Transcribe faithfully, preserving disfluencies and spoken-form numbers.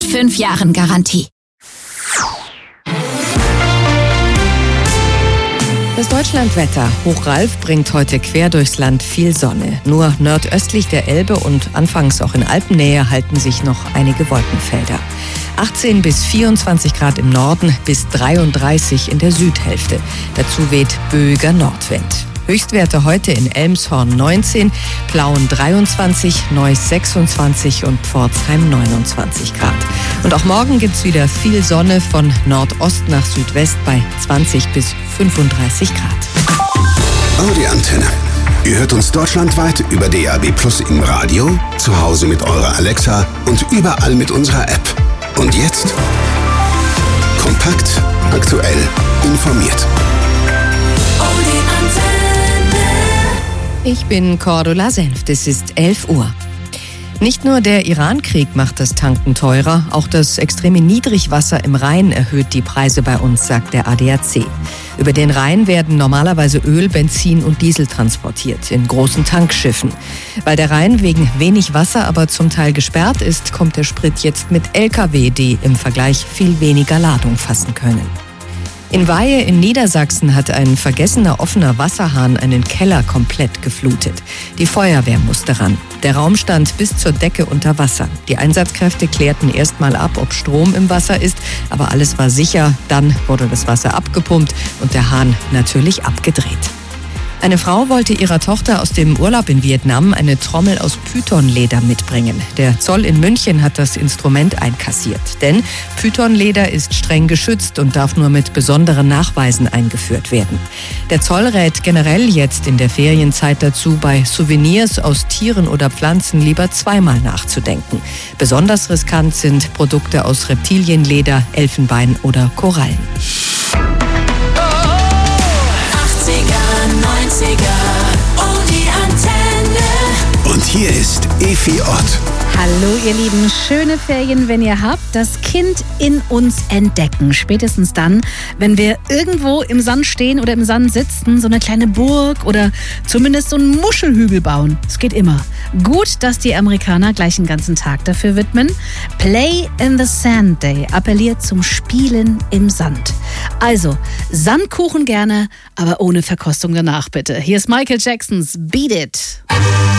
Fünf Jahren Garantie. Das Deutschlandwetter. Hochralf bringt heute quer durchs Land viel Sonne. Nur nordöstlich der Elbe und anfangs auch in Alpennähe halten sich noch einige Wolkenfelder. achtzehn bis vierundzwanzig Grad im Norden, bis dreiunddreißig in der Südhälfte. Dazu weht böiger Nordwind. Höchstwerte heute in Elmshorn neunzehn, Plauen dreiundzwanzig, Neuss sechsundzwanzig und Pforzheim neunundzwanzig Grad. Und auch morgen gibt's wieder viel Sonne von Nordost nach Südwest bei zwanzig bis fünfunddreißig Grad. Audi Antenne. Ihr hört uns deutschlandweit über D A B Plus im Radio, zu Hause mit eurer Alexa und überall mit unserer App. Und jetzt kompakt, aktuell, informiert. Ich bin Cordula Senft, es ist elf Uhr. Nicht nur der Iran-Krieg macht das Tanken teurer, auch das extreme Niedrigwasser im Rhein erhöht die Preise bei uns, sagt der A D A C. Über den Rhein werden normalerweise Öl, Benzin und Diesel transportiert, in großen Tankschiffen. Weil der Rhein wegen wenig Wasser aber zum Teil gesperrt ist, kommt der Sprit jetzt mit L K W, die im Vergleich viel weniger Ladung fassen können. In Weihe in Niedersachsen hat ein vergessener offener Wasserhahn einen Keller komplett geflutet. Die Feuerwehr musste ran. Der Raum stand bis zur Decke unter Wasser. Die Einsatzkräfte klärten erst mal ab, ob Strom im Wasser ist, aber alles war sicher. Dann wurde das Wasser abgepumpt und der Hahn natürlich abgedreht. Eine Frau wollte ihrer Tochter aus dem Urlaub in Vietnam eine Trommel aus Pythonleder mitbringen. Der Zoll in München hat das Instrument einkassiert. Denn Pythonleder ist streng geschützt und darf nur mit besonderen Nachweisen eingeführt werden. Der Zoll rät generell jetzt in der Ferienzeit dazu, bei Souvenirs aus Tieren oder Pflanzen lieber zweimal nachzudenken. Besonders riskant sind Produkte aus Reptilienleder, Elfenbein oder Korallen. Oh, die Antenne. Und hier ist Efi Ott. Hallo ihr Lieben, schöne Ferien, wenn ihr habt. Das Kind in uns entdecken. Spätestens dann, wenn wir irgendwo im Sand stehen oder im Sand sitzen, so eine kleine Burg oder zumindest so einen Muschelhügel bauen. Es geht immer. Gut, dass die Amerikaner gleich einen ganzen Tag dafür widmen. Play in the Sand Day appelliert zum Spielen im Sand. Also, Sandkuchen gerne, aber ohne Verkostung danach bitte. Hier ist Michael Jacksons Beat It.